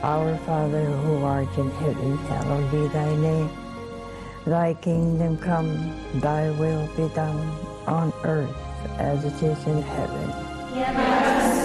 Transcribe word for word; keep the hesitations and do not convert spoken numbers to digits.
Our Father, who art in heaven, hallowed be thy name. Thy kingdom come, thy will be done, on earth as it is in heaven. Give us